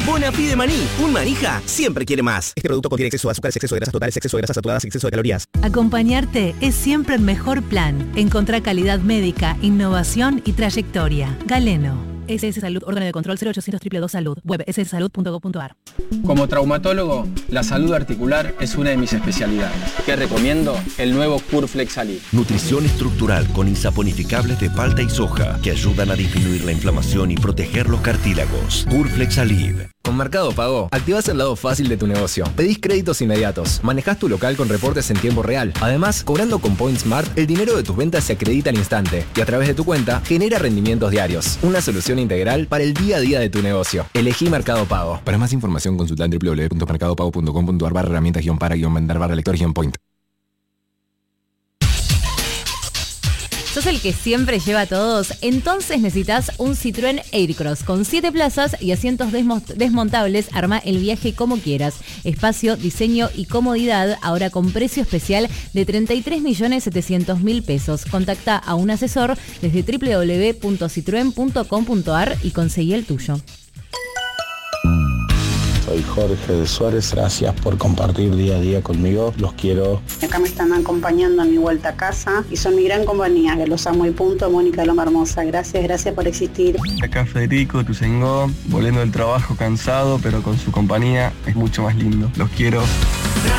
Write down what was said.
Bonafide de maní. Un manija siempre quiere más. Este producto contiene exceso de azúcares, exceso de grasas totales, exceso de grasas saturadas y exceso de calorías. Acompañarte es siempre el mejor plan. Encontrá calidad médica, innovación y trayectoria. Galeno. SS Salud, órgano de control 0800 222 Salud. Web sssalud.gov.ar. Como traumatólogo, la salud articular es una de mis especialidades. ¿Qué recomiendo? El nuevo Curflex Alib. Nutrición estructural con insaponificables de palta y soja que ayudan a disminuir la inflamación y proteger los cartílagos. Curflex Alib. Con Mercado Pago, activás el lado fácil de tu negocio. Pedís créditos inmediatos, manejás tu local con reportes en tiempo real. Además, cobrando con Point Smart, el dinero de tus ventas se acredita al instante y a través de tu cuenta genera rendimientos diarios. Una solución integral para el día a día de tu negocio. Elegí Mercado Pago. Para más información consulta en www.mercadopago.com.ar/herramientas-para-lector-point. ¿Sos el que siempre lleva a todos? Entonces necesitas un Citroën Aircross con 7 plazas y asientos desmontables. Arma el viaje como quieras. Espacio, diseño y comodidad, ahora con precio especial de 33.700.000 pesos. Contacta a un asesor desde www.citroen.com.ar y conseguí el tuyo. Soy Jorge de Suárez, gracias por compartir día a día conmigo, los quiero. Acá me están acompañando en mi vuelta a casa y son mi gran compañía, que los amo y punto. Mónica Loma Hermosa, gracias por existir. Acá Federico Tuzengó, volviendo del trabajo cansado, pero con su compañía es mucho más lindo, los quiero.